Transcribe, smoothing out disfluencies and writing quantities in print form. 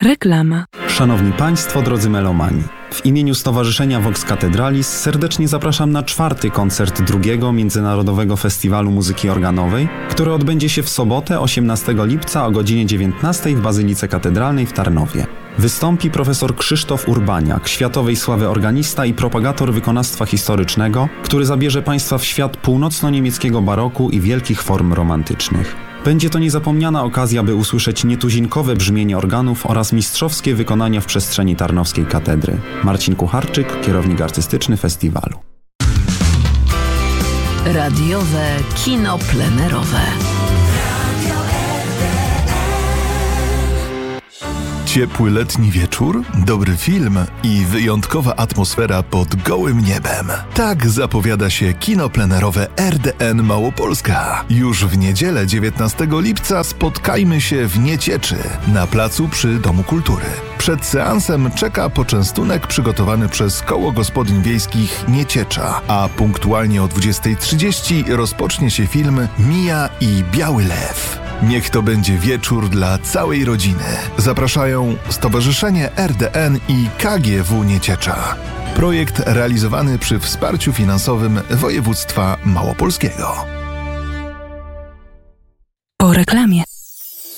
Reklama. Szanowni Państwo, drodzy melomani, w imieniu Stowarzyszenia Vox Cathedralis serdecznie zapraszam na 4. koncert drugiego Międzynarodowego Festiwalu Muzyki Organowej, który odbędzie się w sobotę 18 lipca o godzinie 19 w Bazylice Katedralnej w Tarnowie. Wystąpi profesor Krzysztof Urbaniak, światowej sławy organista i propagator wykonawstwa historycznego, który zabierze Państwa w świat północno-niemieckiego baroku i wielkich form romantycznych. Będzie to niezapomniana okazja, by usłyszeć nietuzinkowe brzmienie organów oraz mistrzowskie wykonania w przestrzeni tarnowskiej katedry. Marcin Kucharczyk, kierownik artystyczny festiwalu. Radiowe kino plenerowe. Ciepły letni wieczór, dobry film i wyjątkowa atmosfera pod gołym niebem. Tak zapowiada się kino plenerowe RDN Małopolska. Już w niedzielę 19 lipca spotkajmy się w Niecieczy, na placu przy Domu Kultury. Przed seansem czeka poczęstunek przygotowany przez Koło Gospodyń Wiejskich Nieciecza, a punktualnie o 20:30 rozpocznie się film Mija i Biały Lew. Niech to będzie wieczór dla całej rodziny. Zapraszają Stowarzyszenie RDN i KGW Nieciecza. Projekt realizowany przy wsparciu finansowym województwa małopolskiego. Po reklamie.